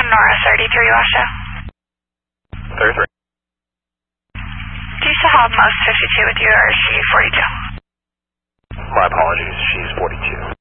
Nora 33, Washoe. 33. Do you still have most 52 with you, or is she 42? My apologies, she's 42.